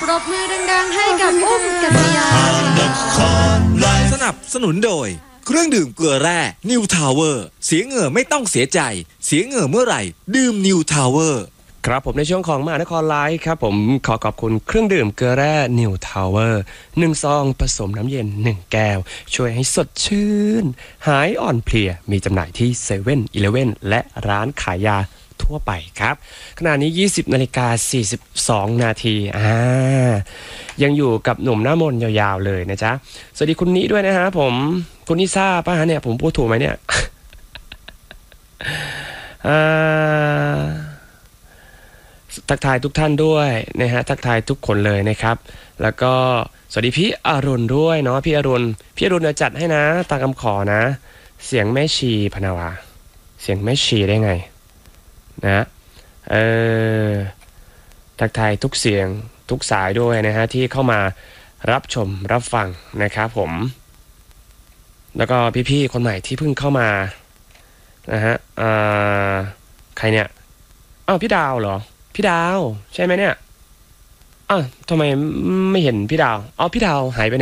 ปรบมือดังๆให้กับอุ้มกัศยาสนับสนุนโดยเครื่องดื่มเกลือแร่นิวทาวเวอร์เสียเหงื่อไม่ต้องเสียใจเสียเหงื่อเมื่อไหร่ดื่มนิวทาวเวอร์ครับผมในช่วงของมหานครไลฟ์ครับผมขอขอบคุณเครื่องดื่มเกลือแร่นิวทาวเวอร์1ซองผสมน้ำเย็น1แก้วช่วยให้สดชื่นหายอ่อนเพลียมีจำหน่ายที่เซเว่นอีเลฟเว่นและร้านขายยาทั่วไปครับขณะนี้ 20:42 นาทียังอยู่กับหนุ่มหน้ามนต์ยาวๆเลยนะจ๊ะสวัสดีคุณนี้ด้วยนะฮะผมคุณนิซ่าป่ะฮะเนี่ยผมพูดถูกไหมเนี่ย ทักทายทุกท่านด้วยนะฮะทักทายทุกคนเลยนะครับแล้วก็สวัสดีพี่อรุณด้วยเนาะพี่อรุณจะจัดให้นะตามคำขอนะเสียงแม่ชีพนาวาเสียงแม่ชีได้ไงนะทักทายทุกเสียงทุกสายด้วยนะฮะที่เข้ามารับชมรับฟังนะครับผมแล้วก็พี่ๆคนใหม่ที่เพิ่งเข้ามานะฮะใครเนี่ยอ้าวพี่ดาวเหรอพี่ดาวใช่ไหมเนี่ยอ้าวทำไมไม่เห็นพี่ดาวพี่ดาวหายไปไหน